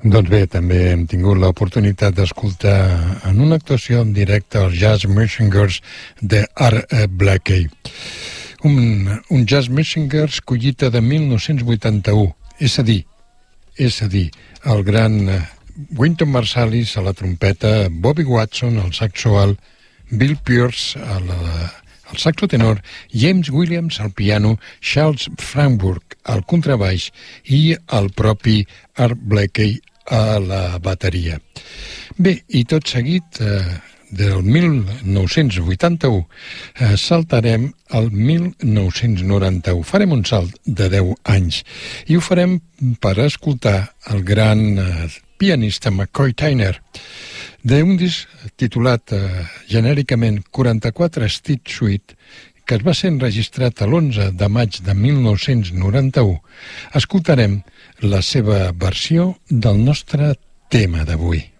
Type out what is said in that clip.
Doncs bé, també hem tingut l'oportunitat d'escoltar en una actuació en directe els Jazz Messengers de Art Blakey. Un Jazz Messengers collita de 1981, és a dir, el gran Wynton Marsalis a la trompeta, Bobby Watson al saxo alt, Bill Pierce al saxo tenor, James Williams al piano, Charles Frankburg al contrabaix i el propi Art Blakey a la bateria. Bé, i tot seguit, del 1981, saltarem al 1991. Farem un salt de 10 anys i ho farem per escoltar el gran pianista McCoy Tyner d'un disc titulat genèricament 44 Stitch Suite, que es va ser enregistrat l'11 de maig de 1991. Escoltarem la seva versió del nostre tema d'avui.